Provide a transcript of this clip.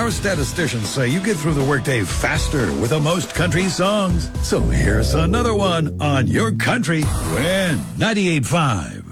Our statisticians say you get through the workday faster with the most country songs. So here's another one on your country. Win 98.5.